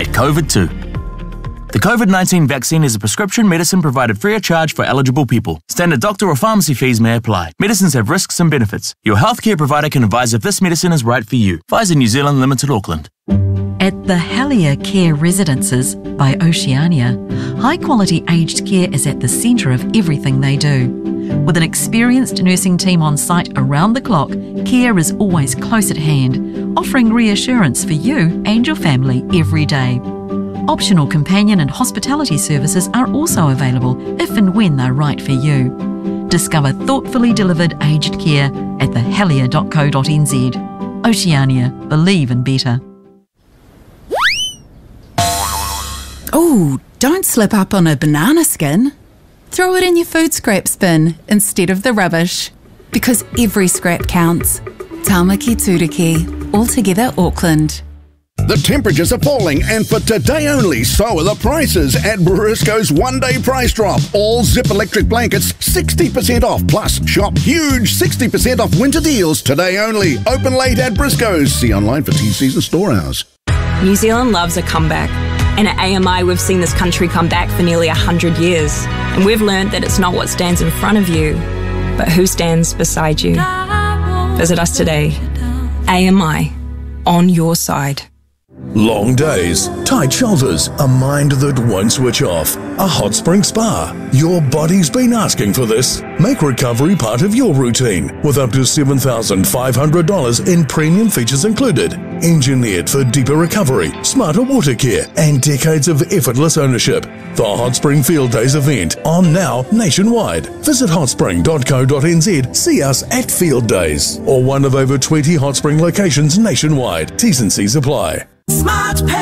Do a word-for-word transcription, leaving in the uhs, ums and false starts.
fight COVID too. The COVID nineteen vaccine is a prescription medicine provided free of charge for eligible people. Standard doctor or pharmacy fees may apply. Medicines have risks and benefits. Your healthcare provider can advise if this medicine is right for you. Pfizer New Zealand Limited, Auckland. At the Helier Care Residences by Oceania, high-quality aged care is at the centre of everything they do. With an experienced nursing team on site around the clock, care is always close at hand, offering reassurance for you and your family every day. Optional companion and hospitality services are also available if and when they're right for you. Discover thoughtfully delivered aged care at the helier dot co dot n z. Oceania, believe in better. Oh, don't slip up on a banana skin. Throw it in your food scraps bin instead of the rubbish. Because every scrap counts. Tamaki Turiki, altogether Auckland. The temperatures are falling, and for today only, so are the prices at Briscoe's one-day price drop. All Zip electric blankets sixty percent off, plus shop huge sixty percent off winter deals today only. Open late at Briscoe's. See online for T Cs and store hours. New Zealand loves a comeback. And at A M I, we've seen this country come back for nearly one hundred years. And we've learned that it's not what stands in front of you, but who stands beside you. Visit us today. A M I, on your side. Long days, tight shoulders, a mind that won't switch off, a hot spring spa. Your body's been asking for this. Make recovery part of your routine with up to seven thousand five hundred dollars in premium features included. Engineered for deeper recovery, smarter water care, and decades of effortless ownership. The Hot Spring Field Days event on now nationwide. Visit hot spring dot co dot n z, see us at Field Days, or one of over twenty Hot Spring locations nationwide. T's and C's apply. Smart